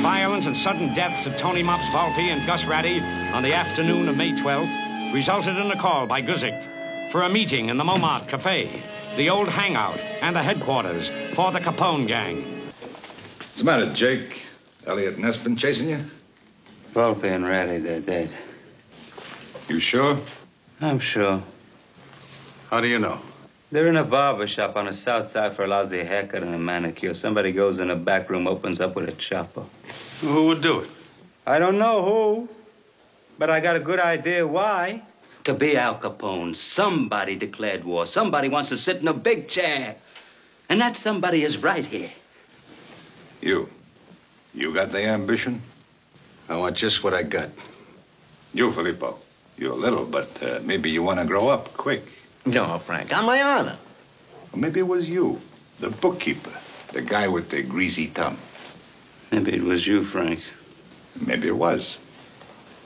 violent and sudden deaths of Tony Mops Volpe and Gus Ratty on the afternoon of May 12th resulted in a call by Guzik for a meeting in the Montmartre Cafe, the old hangout and the headquarters for the Capone gang. What's the matter, Jake? Elliot Ness been chasing you? Volpe and Ratty, they're dead. You sure? I'm sure. How do you know? They're in a barber shop on the south side for a lousy haircut and a manicure. Somebody goes in a back room, opens up with a chopper. Who would do it? I don't know who, but I got a good idea why. To be Al Capone, somebody declared war. Somebody wants to sit in a big chair. And that somebody is right here. You. You got the ambition? I want just what I got. You, Filippo. You're little, but maybe you want to grow up quick. No, Frank, on my honor. Or maybe it was you, the bookkeeper, the guy with the greasy thumb. Maybe it was you, Frank. Maybe it was.